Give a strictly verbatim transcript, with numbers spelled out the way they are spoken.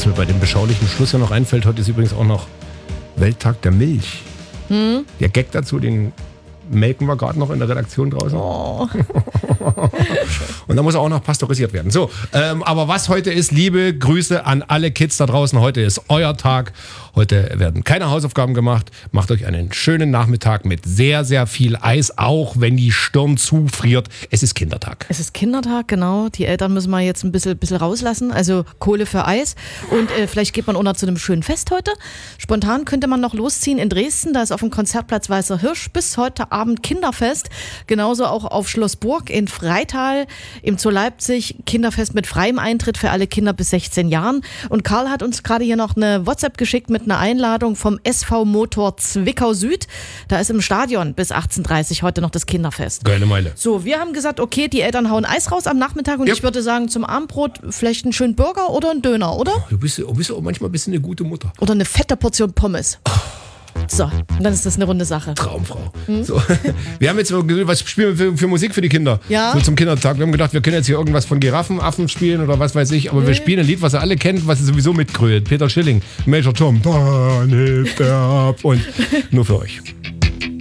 Was mir bei dem beschaulichen Schluss ja noch einfällt, heute ist übrigens auch noch Welttag der Milch. Hm? Der Gag dazu, den melken wir gerade noch in der Redaktion draußen. Oh. Und da muss er auch noch pasteurisiert werden. So, ähm, aber was heute ist, liebe Grüße an alle Kids da draußen. Heute ist euer Tag. Heute werden keine Hausaufgaben gemacht. Macht euch einen schönen Nachmittag mit sehr, sehr viel Eis, auch wenn die Stirn zufriert. Es ist Kindertag. Es ist Kindertag, genau. Die Eltern müssen wir jetzt ein bisschen, bisschen rauslassen. Also Kohle für Eis. Und äh, vielleicht geht man auch noch zu einem schönen Fest heute. Spontan könnte man noch losziehen in Dresden. Da ist auf dem Konzertplatz Weißer Hirsch bis heute Abend Kinderfest. Genauso auch auf Schloss Burg in Freital, im Zoo Leipzig. Kinderfest mit freiem Eintritt für alle Kinder bis sechzehn Jahren. Und Karl hat uns gerade hier noch eine WhatsApp geschickt mit einer Einladung vom S V Motor Zwickau Süd. Da ist im Stadion bis achtzehn Uhr dreißig heute noch das Kinderfest. Geile Meile. So, wir haben gesagt, okay, die Eltern hauen Eis raus am Nachmittag und ja. Ich würde sagen, zum Abendbrot vielleicht einen schönen Burger oder einen Döner, oder? Du bist, du bist auch manchmal ein bisschen eine gute Mutter. Oder eine fette Portion Pommes. Oh. So, und dann ist das eine runde Sache. Traumfrau. Hm? So. Wir haben jetzt, was spielen wir für, für Musik für die Kinder? Ja. So zum Kindertag. Wir haben gedacht, wir können jetzt hier irgendwas von Giraffenaffen spielen oder was weiß ich. Aber nee. Wir spielen ein Lied, was ihr alle kennt, was ihr sowieso mitgrölt. Peter Schilling, Major Tom. Und nur für euch.